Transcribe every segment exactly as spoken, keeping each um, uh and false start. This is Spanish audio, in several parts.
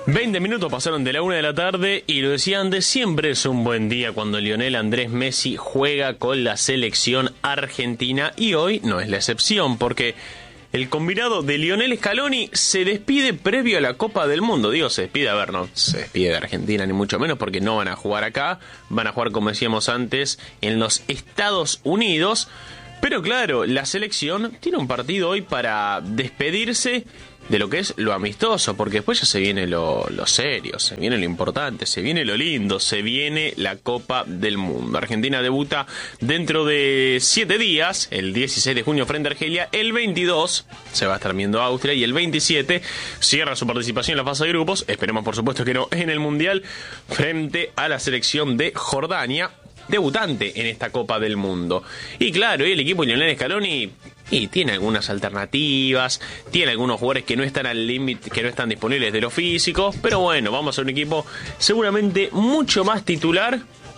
veinte minutos pasaron de la una de la tarde y lo decía antes, siempre es un buen día cuando Lionel Andrés Messi juega con la selección argentina y hoy no es la excepción porque el combinado de Lionel Scaloni se despide previo a la Copa del Mundo. Digo, se despide, a ver, no se despide de Argentina ni mucho menos porque no van a jugar acá, van a jugar, como decíamos antes, en los Estados Unidos. Pero claro, la selección tiene un partido hoy para despedirse de lo que es lo amistoso, porque después ya se viene lo, lo serio, se viene lo importante, se viene lo lindo, se viene la Copa del Mundo. Argentina debuta dentro de siete días, el dieciséis de junio frente a Argelia, el veintidós se va a estar viendo Austria y el veintisiete cierra su participación en la fase de grupos, esperemos por supuesto que no, en el Mundial, frente a la selección de Jordania, debutante en esta Copa del Mundo. Y claro, y el equipo de Lionel Scaloni y tiene algunas alternativas, tiene algunos jugadores que no están al límite, que no están disponibles de lo físico, pero bueno, vamos a un equipo seguramente mucho más titular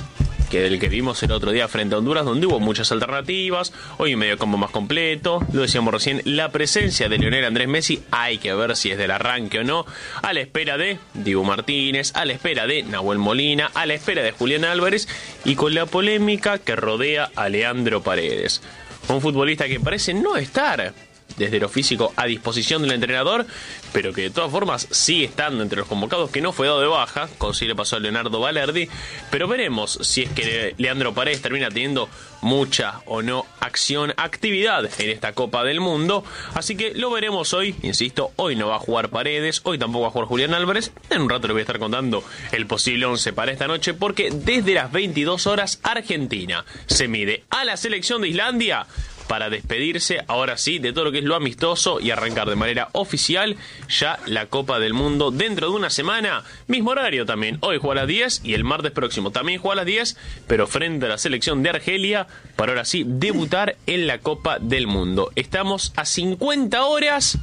que el que vimos el otro día frente a Honduras, donde hubo muchas alternativas, hoy un medio combo más completo, lo decíamos recién, la presencia de Lionel Andrés Messi, hay que ver si es del arranque o no, a la espera de Dibu Martínez, a la espera de Nahuel Molina, a la espera de Julián Álvarez, y con la polémica que rodea a Leandro Paredes. Un futbolista que parece no estar desde lo físico a disposición del entrenador, pero que de todas formas sigue estando entre los convocados, que no fue dado de baja, como sí le pasó a Leonardo Valerdi, pero veremos si es que Leandro Paredes termina teniendo mucha o no acción, actividad en esta Copa del Mundo, así que lo veremos hoy, insisto, hoy no va a jugar Paredes, hoy tampoco va a jugar Julián Álvarez, en un rato le voy a estar contando el posible once para esta noche, porque desde las veintidós horas Argentina se mide a la selección de Islandia para despedirse, ahora sí, de todo lo que es lo amistoso y arrancar de manera oficial ya la Copa del Mundo dentro de una semana, mismo horario también, hoy juega a las diez y el martes próximo también juega a las diez, pero frente a la selección de Argelia, para ahora sí debutar en la Copa del Mundo. Estamos a cincuenta horas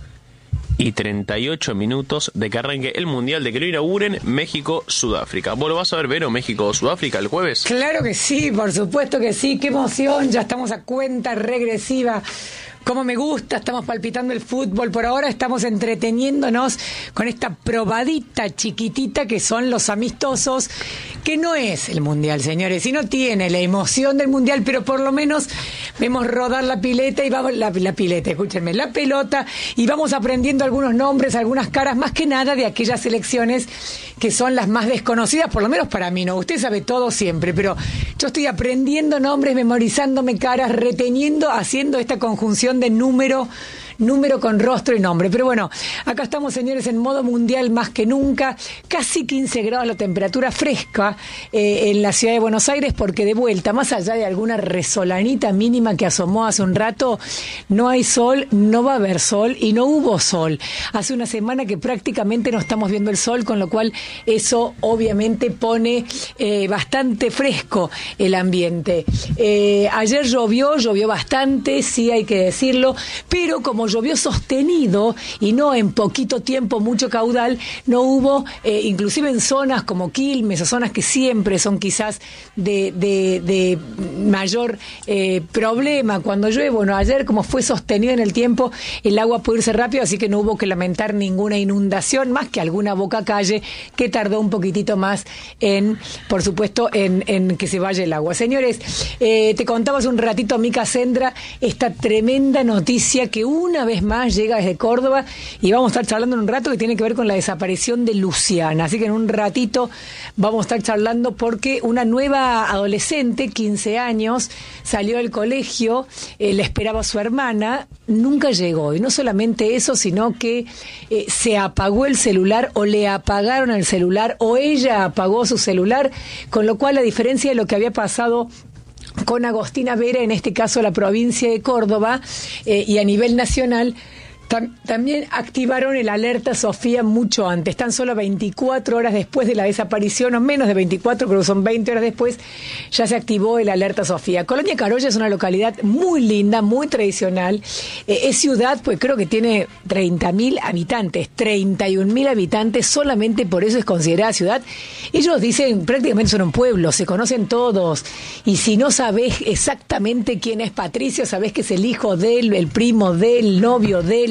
y treinta y ocho minutos de que arranque el Mundial, de que lo inauguren México-Sudáfrica. ¿Vos lo vas a ver, Vero, México-Sudáfrica el jueves? Claro que sí, por supuesto que sí. ¡Qué emoción! Ya estamos a cuenta regresiva. Como me gusta, estamos palpitando el fútbol. Por ahora estamos entreteniéndonos con esta probadita chiquitita que son los amistosos, que no es el Mundial, señores, y no tiene la emoción del Mundial, pero por lo menos vemos rodar la pileta y vamos, la, la pileta, escúchenme, la pelota, y vamos aprendiendo algunos nombres, algunas caras, más que nada de aquellas selecciones que son las más desconocidas, por lo menos para mí, ¿no? Usted sabe todo siempre, pero yo estoy aprendiendo nombres, memorizándome caras, reteniendo, haciendo esta conjunción de número, número con rostro y nombre. Pero bueno, acá estamos, señores, en modo mundial más que nunca, casi quince grados la temperatura fresca eh, en la ciudad de Buenos Aires, porque de vuelta, más allá de alguna resolanita mínima que asomó hace un rato, no hay sol, no va a haber sol y no hubo sol. Hace una semana que prácticamente no estamos viendo el sol, con lo cual eso obviamente pone eh, bastante fresco el ambiente. Eh, ayer llovió, llovió bastante, sí hay que decirlo, pero como llovió sostenido y no en poquito tiempo, mucho caudal, no hubo, eh, inclusive en zonas como Quilmes, o zonas que siempre son quizás de, de, de mayor eh, problema cuando llueve. Bueno, ayer como fue sostenido en el tiempo, el agua pudo irse rápido, así que no hubo que lamentar ninguna inundación, más que alguna boca calle que tardó un poquitito más en, por supuesto, en, en que se vaya el agua. Señores, eh, te contaba hace un ratito, Mica Sendra, esta tremenda noticia que una vez más llega desde Córdoba, y vamos a estar charlando en un rato, que tiene que ver con la desaparición de Luciana, así que en un ratito vamos a estar charlando, porque una nueva adolescente, quince años, salió del colegio, eh, le esperaba a su hermana, nunca llegó, y no solamente eso, sino que eh, se apagó el celular, o le apagaron el celular, o ella apagó su celular, con lo cual, a diferencia de lo que había pasado con Agostina Vera, en este caso la provincia de Córdoba, eh, y a nivel nacional, tam- también activaron el alerta Sofía mucho antes, tan solo veinticuatro horas después de la desaparición, o menos de veinticuatro, creo que son veinte horas después, ya se activó el alerta Sofía. Colonia Carolla es una localidad muy linda, muy tradicional, eh, es ciudad, pues creo que tiene treinta mil habitantes, treinta y un mil habitantes, solamente por eso es considerada ciudad. Ellos dicen, prácticamente son un pueblo, se conocen todos, y si no sabés exactamente quién es Patricio, sabés que es el hijo de él, el primo del novio de la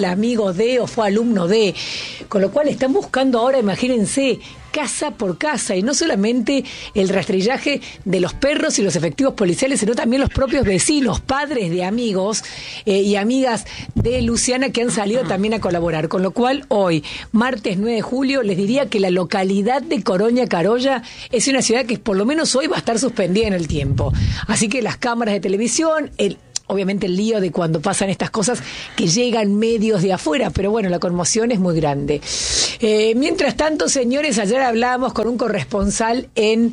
amigo de o fue alumno de, con lo cual están buscando ahora, imagínense, casa por casa, y no solamente el rastrillaje de los perros y los efectivos policiales, sino también los propios vecinos, padres de amigos eh, y amigas de Luciana que han salido también a colaborar, con lo cual hoy, martes nueve de julio, les diría que la localidad de Coroña Carolla es una ciudad que por lo menos hoy va a estar suspendida en el tiempo, así que las cámaras de televisión, el obviamente el lío de cuando pasan estas cosas que llegan medios de afuera, pero bueno, la conmoción es muy grande. Eh, mientras tanto, señores, ayer hablábamos con un corresponsal en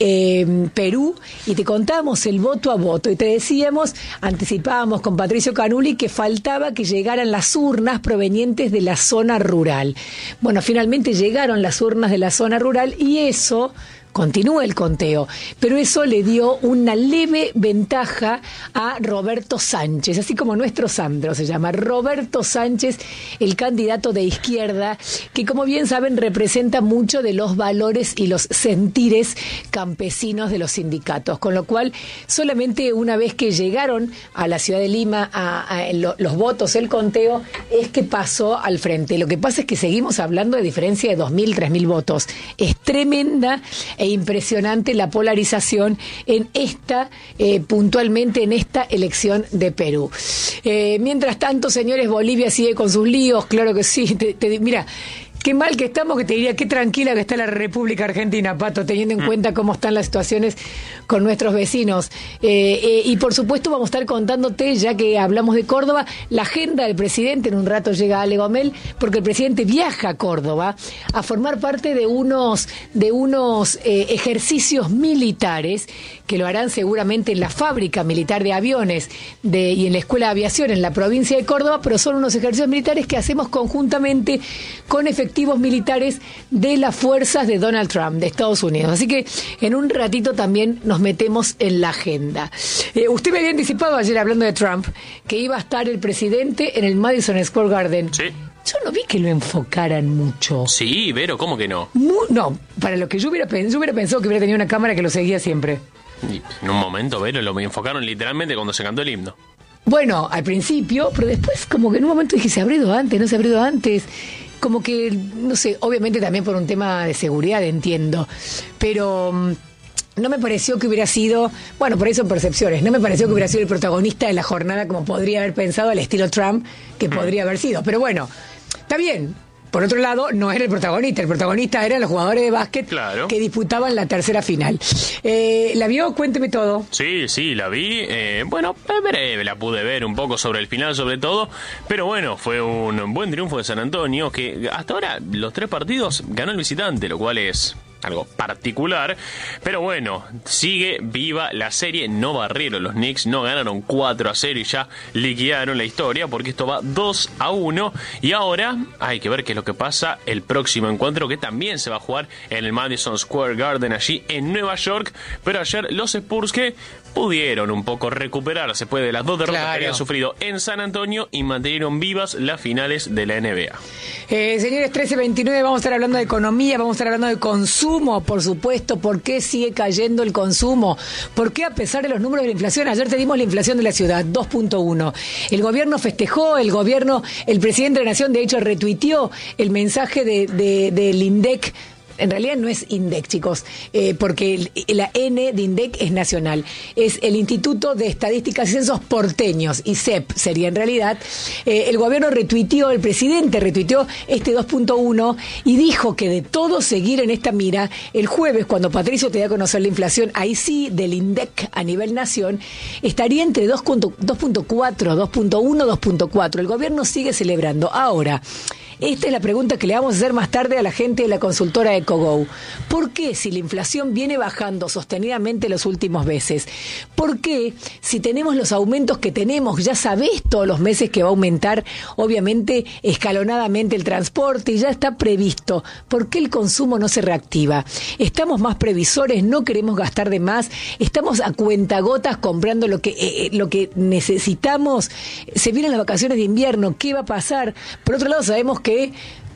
eh, Perú y te contábamos el voto a voto y te decíamos, anticipábamos con Patricio Canuli que faltaba que llegaran las urnas provenientes de la zona rural. Bueno, finalmente llegaron las urnas de la zona rural y eso... Continúa el conteo, pero eso le dio una leve ventaja a Roberto Sánchez, así como nuestro Sandro se llama, Roberto Sánchez, el candidato de izquierda, que como bien saben representa mucho de los valores y los sentires campesinos de los sindicatos, con lo cual solamente una vez que llegaron a la ciudad de Lima a, a, lo, los votos, el conteo, es que pasó al frente. Lo que pasa es que seguimos hablando de diferencia de dos mil, tres mil votos. Es tremenda e impresionante la polarización en esta, eh, puntualmente en esta elección de Perú. Eh, mientras tanto, señores, Bolivia sigue con sus líos, claro que sí. Te, te, mira, qué mal que estamos, que te diría, qué tranquila que está la República Argentina, Pato, teniendo en cuenta cómo están las situaciones con nuestros vecinos. Eh, eh, y por supuesto vamos a estar contándote, ya que hablamos de Córdoba, la agenda del presidente. En un rato llega Ale Gomel, porque el presidente viaja a Córdoba a formar parte de unos, de unos eh, ejercicios militares que lo harán seguramente en la fábrica militar de aviones de, y en la Escuela de Aviación en la provincia de Córdoba, pero son unos ejercicios militares que hacemos conjuntamente con efectivos militares de las fuerzas de Donald Trump, de Estados Unidos. Así que en un ratito también nos metemos en la agenda. Eh, usted me había anticipado ayer, hablando de Trump, que iba a estar el presidente en el Madison Square Garden. Sí. Yo no vi que lo enfocaran mucho. Sí, Vero, ¿cómo que no? Mu- no, para lo que yo hubiera pensado, yo hubiera pensado que hubiera tenido una cámara que lo seguía siempre. Y en un momento, Vero, lo enfocaron literalmente cuando se cantó el himno. Bueno, al principio, pero después como que en un momento dije, ¿se habrá ido antes? ¿No se habrá ido antes? Como que, no sé, obviamente también por un tema de seguridad, entiendo, pero um, no me pareció que hubiera sido, bueno, por eso en percepciones, no me pareció que hubiera sido el protagonista de la jornada como podría haber pensado al estilo Trump, que podría haber sido, pero bueno, está bien. Por otro lado, no era el protagonista, el protagonista eran los jugadores de básquet, claro, que disputaban la tercera final. Eh, ¿La vio? Cuénteme todo. Sí, sí, la vi. Eh, bueno, breve, la pude ver un poco sobre el final, sobre todo. Pero bueno, fue un buen triunfo de San Antonio, que hasta ahora los tres partidos ganó el visitante, lo cual es algo particular, pero bueno, sigue viva la serie. No barrieron los Knicks, no ganaron cuatro a cero y ya liquidaron la historia, porque esto va dos a uno, y ahora hay que ver qué es lo que pasa el próximo encuentro, que también se va a jugar en el Madison Square Garden allí en Nueva York. Pero ayer los Spurs, que pudieron un poco recuperarse después de las dos derrotas claro. que habían sufrido en San Antonio, y mantuvieron vivas las finales de la N B A. Eh, señores, trece veintinueve, vamos a estar hablando de economía, vamos a estar hablando de consumo, por supuesto. ¿Por qué sigue cayendo el consumo? ¿Por qué, a pesar de los números de la inflación? Ayer te dimos la inflación de la ciudad, dos punto uno. El gobierno festejó, el gobierno, el presidente de la Nación, de hecho, retuiteó el mensaje de, de, del INDEC. En realidad no es INDEC, chicos, eh, porque la N de INDEC es nacional. Es el Instituto de Estadísticas y Censos Porteños, I S E P sería en realidad. Eh, el gobierno retuiteó, el presidente retuiteó este dos punto uno y dijo que de todo seguir en esta mira, el jueves, cuando Patricio te dé a conocer la inflación, ahí sí, del INDEC a nivel nación, estaría entre dos punto cuatro, dos punto uno, dos punto cuatro. El gobierno sigue celebrando. Ahora, esta es la pregunta que le vamos a hacer más tarde a la gente de la consultora EcoGo. ¿Por qué, si la inflación viene bajando sostenidamente los últimos meses? ¿Por qué, si tenemos los aumentos que tenemos, ya sabés todos los meses que va a aumentar, obviamente, escalonadamente el transporte y ya está previsto? ¿Por qué el consumo no se reactiva? ¿Estamos más previsores? ¿No queremos gastar de más? ¿Estamos a cuentagotas comprando lo que, eh, lo que necesitamos? Se vienen las vacaciones de invierno. ¿Qué va a pasar? Por otro lado, sabemos que que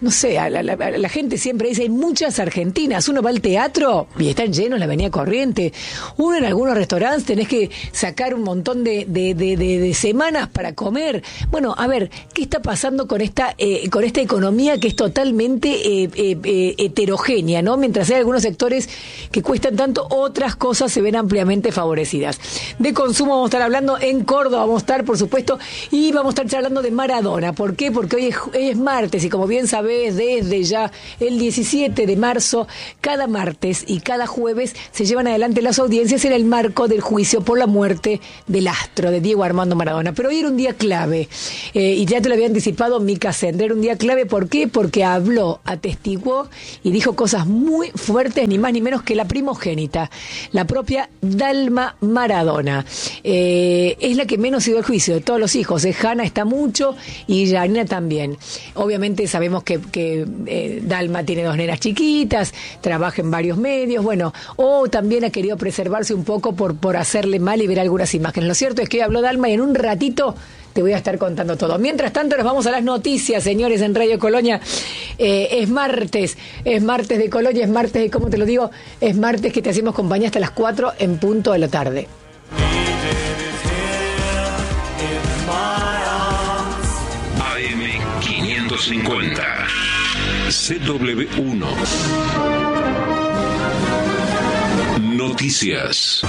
no sé, a la, la, a la gente siempre dice, hay muchas argentinas, uno va al teatro y están llenos la Avenida Corriente, uno en algunos restaurantes tenés que sacar un montón de, de, de, de, de semanas para comer. Bueno, a ver, ¿qué está pasando con esta eh, con esta economía que es totalmente eh, eh, eh, heterogénea, ¿no? Mientras hay algunos sectores que cuestan tanto, otras cosas se ven ampliamente favorecidas. De consumo vamos a estar hablando en Córdoba, vamos a estar, por supuesto, y vamos a estar charlando de Maradona. ¿Por qué? Porque hoy es, hoy es martes y como bien sabés, desde ya el diecisiete de marzo, cada martes y cada jueves se llevan adelante las audiencias en el marco del juicio por la muerte del astro, de Diego Armando Maradona. Pero hoy era un día clave, eh, y ya te lo había anticipado Mica Sendra. Era un día clave, ¿por qué? Porque habló, atestiguó y dijo cosas muy fuertes, ni más ni menos que la primogénita, la propia Dalma Maradona. Eh, es la que menos ido al juicio de todos los hijos. Eh, Hanna está mucho y Yanina también. Obviamente sabemos que que eh, Dalma tiene dos nenas chiquitas, trabaja en varios medios, bueno, o también ha querido preservarse un poco por, por hacerle mal y ver algunas imágenes. Lo cierto es que hoy habló Dalma y en un ratito te voy a estar contando todo. Mientras tanto, nos vamos a las noticias, señores, en Radio Colonia. Eh, es martes, es martes de Colonia, es martes de, ¿cómo te lo digo? Es martes que te hacemos compañía hasta las cuatro en punto de la tarde. A M quinientos cincuenta, C W uno. Noticias.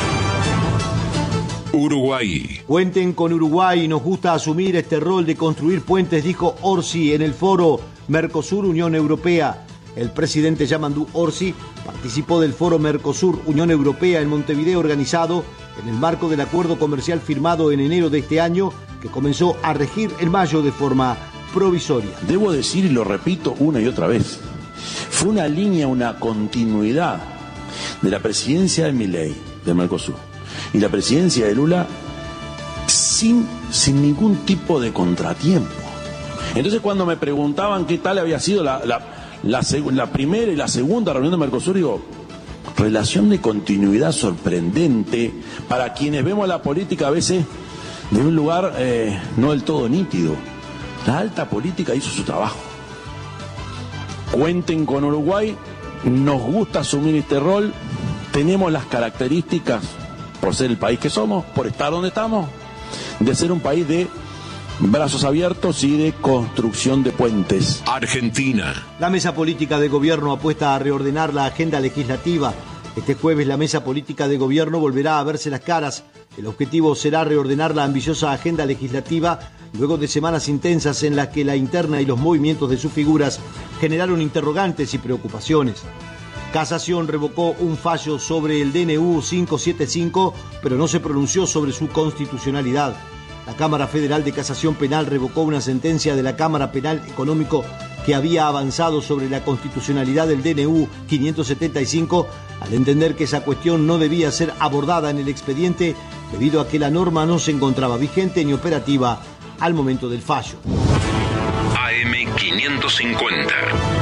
Uruguay. Cuenten con Uruguay, nos gusta asumir este rol de construir puentes, dijo Orsi en el foro Mercosur-Unión Europea. El presidente Yamandu Orsi participó del foro Mercosur-Unión Europea en Montevideo, organizado en el marco del acuerdo comercial firmado en enero de este año, que comenzó a regir en mayo de forma provisoria. Debo decir, y lo repito una y otra vez, fue una línea, una continuidad de la presidencia de Milei, de Mercosur, y la presidencia de Lula sin, sin ningún tipo de contratiempo. Entonces, cuando me preguntaban qué tal había sido la, la, la, la primera y la segunda reunión de Mercosur, digo, relación de continuidad sorprendente para quienes vemos la política a veces de un lugar eh, no del todo nítido. La alta política hizo su trabajo. Cuenten con Uruguay, nos gusta asumir este rol, tenemos las características, por ser el país que somos, por estar donde estamos, de ser un país de brazos abiertos y de construcción de puentes. Argentina. La mesa política de gobierno apuesta a reordenar la agenda legislativa. Este jueves la mesa política de gobierno volverá a verse las caras. El objetivo será reordenar la ambiciosa agenda legislativa luego de semanas intensas en las que la interna y los movimientos de sus figuras generaron interrogantes y preocupaciones. Casación revocó un fallo sobre el D N U quinientos setenta y cinco, pero no se pronunció sobre su constitucionalidad. La Cámara Federal de Casación Penal revocó una sentencia de la Cámara Penal Económico que había avanzado sobre la constitucionalidad del D N U quinientos setenta y cinco, al entender que esa cuestión no debía ser abordada en el expediente debido a que la norma no se encontraba vigente ni operativa al momento del fallo. A M quinientos cincuenta.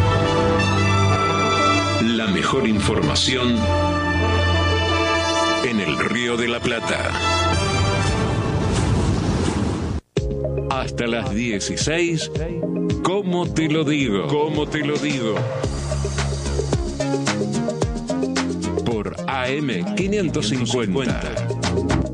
La mejor información en el Río de la Plata. Hasta las dieciséis, ¿cómo te lo digo? ¿Cómo te lo digo? Por A M quinientos cincuenta.